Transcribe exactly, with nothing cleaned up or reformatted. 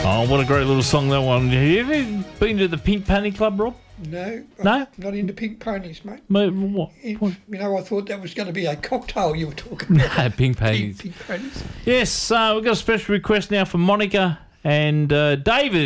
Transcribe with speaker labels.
Speaker 1: Oh, what a great little song that one. Have you ever been to the Pink Pony Club, Rob?
Speaker 2: No.
Speaker 1: No?
Speaker 2: I'm not into pink ponies, mate.
Speaker 1: Mate, what?
Speaker 2: It-
Speaker 1: what?
Speaker 2: you know, I thought that was going to be a cocktail you were talking about.
Speaker 1: No, Pink Ponies.
Speaker 2: Pink, pink ponies.
Speaker 1: Yes, uh, we've got a special request now from Monica and uh, David.